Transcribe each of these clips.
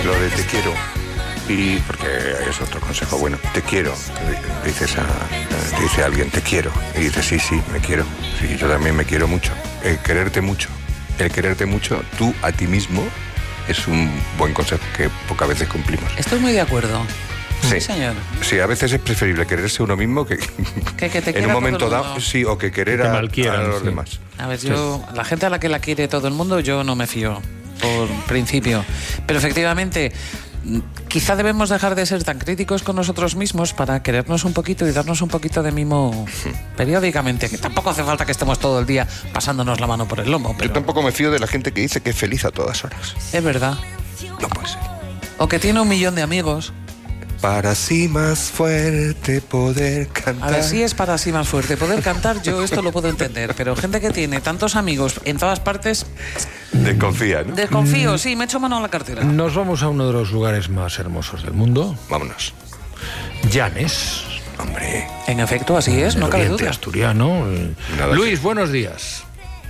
Lo de te quiero, y porque es otro consejo bueno, te quiero, te dice alguien, te quiero, y dices, sí, me quiero, sí, yo también me quiero mucho. El quererte mucho, tú a ti mismo, es un buen consejo que pocas veces cumplimos. Estoy muy de acuerdo. Sí, señor. Sí, a veces es preferible quererse uno mismo que te en un momento dado, sí, o que querer a los demás. A ver, la gente a la que la quiere todo el mundo, yo no me fío, por principio. Pero efectivamente, quizá debemos dejar de ser tan críticos con nosotros mismos para querernos un poquito y darnos un poquito de mimo periódicamente, que tampoco hace falta que estemos todo el día pasándonos la mano por el lomo. Pero... Yo tampoco me fío de la gente que dice que es feliz a todas horas. Es verdad. No puede ser. O que tiene 1 millón de amigos. Para sí más fuerte poder cantar. A ver, sí es para sí más fuerte poder cantar, yo esto lo puedo entender, pero gente que tiene tantos amigos en todas partes... Desconfía, ¿no? Desconfío, sí, me echo mano a la cartera. Nos vamos a uno de los lugares más hermosos del mundo. Vámonos. Llanes. Hombre. En efecto, así es, no cabe duda. Asturiano. Luis, buenos días.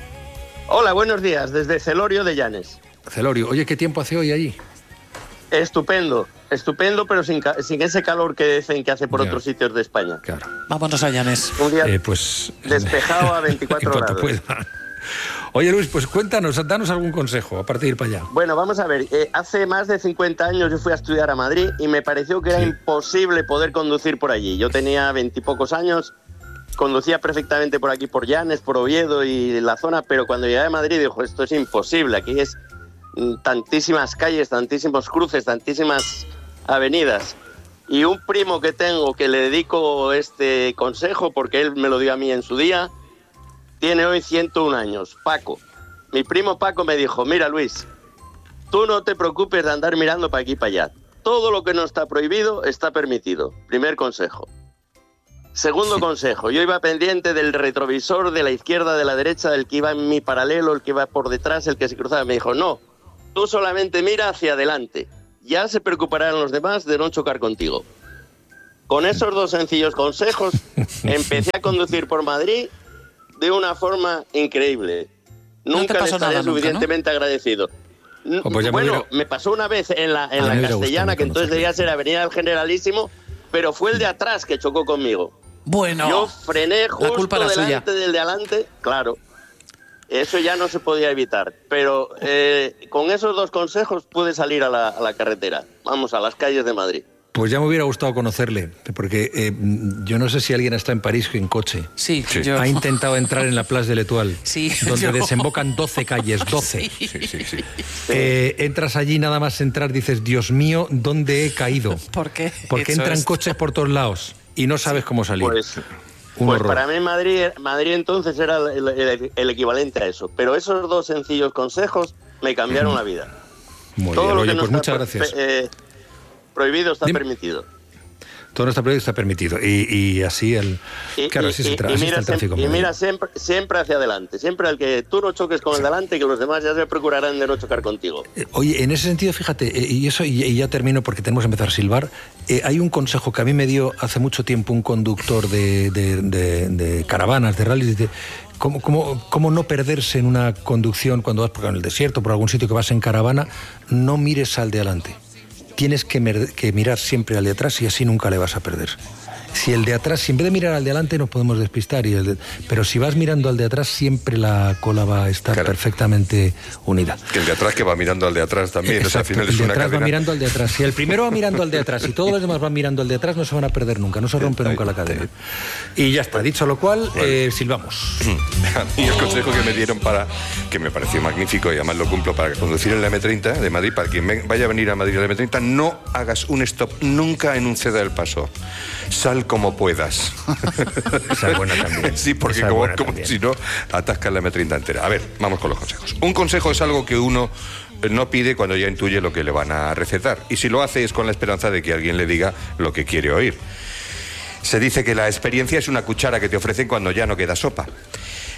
Hola, buenos días, desde Celorio de Llanes. Celorio, oye, ¿qué tiempo hace hoy allí? Estupendo, pero sin ese calor que dicen que hace por otros sitios de España. Claro. Vámonos a Llanes. Un día pues, despejado a 24 grados. Pueda. Oye, Luis, pues cuéntanos, danos algún consejo, aparte de ir para allá. Bueno, vamos a ver, hace más de 50 años yo fui a estudiar a Madrid y me pareció que era imposible poder conducir por allí. Yo tenía 20 y pocos años, conducía perfectamente por aquí, por Llanes, por Oviedo y la zona, pero cuando llegué a Madrid dijo, esto es imposible, aquí es... tantísimas calles, tantísimos cruces, tantísimas avenidas. Y un primo que tengo que le dedico este consejo porque él me lo dio a mí en su día, tiene hoy 101 años, Paco. Mi primo Paco me dijo, mira Luis, tú no te preocupes de andar mirando para aquí y para allá. Todo lo que no está prohibido está permitido. Primer consejo. Segundo consejo, yo iba pendiente del retrovisor de la izquierda, de la derecha, del que iba en mi paralelo, el que iba por detrás, el que se cruzaba. Me dijo, no, tú solamente mira hacia adelante. Ya se preocuparán los demás de no chocar contigo. Con esos 2 sencillos consejos, empecé a conducir por Madrid de una forma increíble. Nunca le estaré suficientemente agradecido. Pues bueno, me pasó una vez en la Castellana, que entonces debía ser Avenida del Generalísimo, pero fue el de atrás que chocó conmigo. Bueno, yo frené justo delante del de adelante, claro. Eso ya no se podía evitar, pero con esos 2 consejos pude salir a la carretera, vamos, a las calles de Madrid. Pues ya me hubiera gustado conocerle, porque yo no sé si alguien está en París en coche. Sí, yo. Ha intentado entrar en la Place de l'Étoile, donde desembocan 12 calles, 12. Sí. Entras allí, nada más entrar, dices, Dios mío, ¿dónde he caído? ¿Por qué? Porque entran coches por todos lados y no sabes cómo salir. Pues para mí Madrid entonces era el equivalente a eso. Pero esos 2 sencillos consejos me cambiaron la vida. Muy todo bien, lo oye, que no pues está muchas gracias. Prohibido está permitido. Todo nuestro proyecto está permitido. Y así así está el tráfico. Y mira siempre hacia adelante. Siempre al que tú no choques con el delante, que los demás ya se procurarán de no chocar contigo. Oye, en ese sentido, fíjate, y ya termino porque tenemos que empezar a silbar. Hay un consejo que a mí me dio hace mucho tiempo un conductor de caravanas, de rallies, ¿Cómo no perderse en una conducción cuando vas por el desierto, por algún sitio que vas en caravana? No mires al de adelante. Tienes que mirar siempre al de atrás y así nunca le vas a perder. Si el de atrás, si en vez de mirar al de adelante nos podemos despistar, pero si vas mirando al de atrás siempre la cola va a estar perfectamente unida. Que el de atrás que va mirando al de atrás también. Exacto, o sea, al final el es de una atrás cadena. va mirando al de atrás. Si el primero va mirando al de atrás y todos los demás van mirando al de atrás, no se van a perder nunca, no se rompe nunca la cadena. Y ya está, dicho lo cual, silbamos. Y el consejo que me dieron que me pareció magnífico y además lo cumplo para conducir en la M30 de Madrid, para quien vaya a venir a Madrid a la M30, no hagas un stop nunca en un ceda del paso. Sal como puedas. Esa es buena también. Sí, porque como si no, atascas la M30 entera. A ver, vamos con los consejos. Un consejo es algo que uno no pide cuando ya intuye lo que le van a recetar. Y si lo hace es con la esperanza de que alguien le diga lo que quiere oír. Se dice que la experiencia es una cuchara que te ofrecen cuando ya no queda sopa.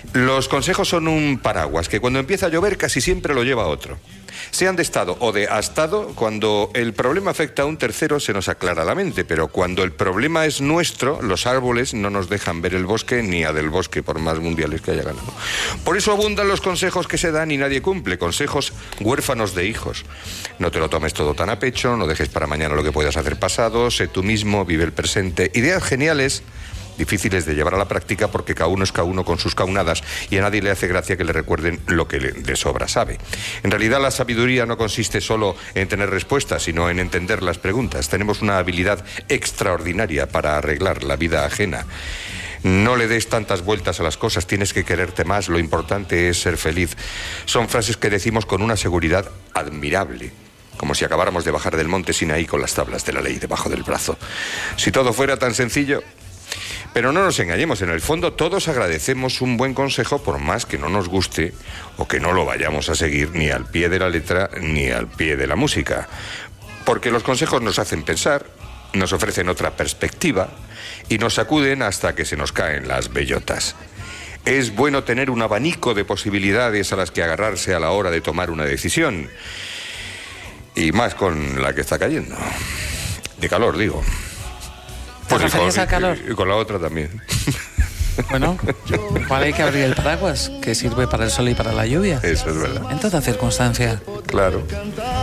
Los consejos son un paraguas que cuando empieza a llover casi siempre lo lleva otro. Sean de estado o de astado, cuando el problema afecta a un tercero se nos aclara la mente, pero cuando el problema es nuestro, los árboles no nos dejan ver el bosque ni a del bosque por más mundiales que haya ganado. Por eso abundan los consejos que se dan y nadie cumple, consejos huérfanos de hijos. No te lo tomes todo tan a pecho, no dejes para mañana lo que puedas hacer pasado, sé tú mismo, vive el presente. Ideas geniales, difíciles de llevar a la práctica porque cada uno es cada uno con sus caunadas y a nadie le hace gracia que le recuerden lo que de sobra sabe. En realidad la sabiduría no consiste solo en tener respuestas, sino en entender las preguntas. Tenemos una habilidad extraordinaria para arreglar la vida ajena. No le des tantas vueltas a las cosas, tienes que quererte más, lo importante es ser feliz. Son frases que decimos con una seguridad admirable, como si acabáramos de bajar del monte Sinaí con las tablas de la ley debajo del brazo. Si todo fuera tan sencillo. Pero no nos engañemos, en el fondo todos agradecemos un buen consejo por más que no nos guste o que no lo vayamos a seguir ni al pie de la letra ni al pie de la música. Porque los consejos nos hacen pensar, nos ofrecen otra perspectiva y nos sacuden hasta que se nos caen las bellotas. Es bueno tener un abanico de posibilidades a las que agarrarse a la hora de tomar una decisión. Y más con la que está cayendo. De calor, digo. ¿Te referías al calor? Y con la otra también. Bueno, igual hay que abrir el paraguas, que sirve para el sol y para la lluvia. Eso es verdad. En toda circunstancia. Claro.